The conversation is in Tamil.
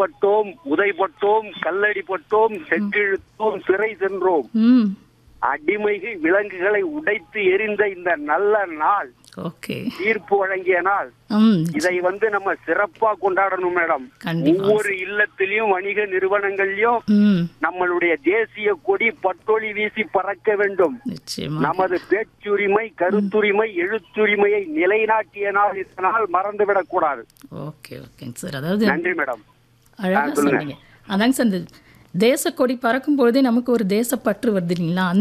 அடிபட்டோம், உதைபட்டோம், கல்லடிபட்டோம், செக்கிழுத்தோம், சிறை சென்றோம். ம். அடிமைகள் விலங்குகளை உடைத்து எறிந்த இந்த நல்ல நாள், ஓகே. தீர்ப்பு வழங்கிய நாள், ம். இதை நம்ம சிறப்பா கொண்டாடணும் மேடம். கண்டிப்பா. ஒவ்வொரு இல்லத்திலையும் வணிக நிறுவனங்கள்லயும் ம். நம்மளுடைய தேசிய கொடி பட்டொளி வீசி பறக்க வேண்டும். நிச்சயமா. நமது பேச்சுரிமை, கருத்துரிமை, எழுத்துரிமையை நிலைநாட்டிய நாள் இந்த நாள் மறந்துவிடக் கூடாது. ஓகே ஓகேங்க சார். அதாவது நன்றி மேடம். அழகா சொல்லுங்க. சொன்னீங்க. அதாங்க சார், இந்த தேசக்கொடி பறக்கும் பொழுதே நமக்கு ஒரு தேசப்பற்று வருது இல்லைங்களா?